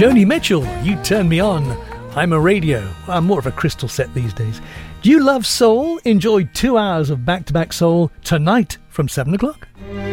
Joni Mitchell, You Turn Me On. I'm a radio. I'm more of a crystal set these days. Do you love soul? Enjoy 2 hours of back-to-back soul tonight from 7 o'clock.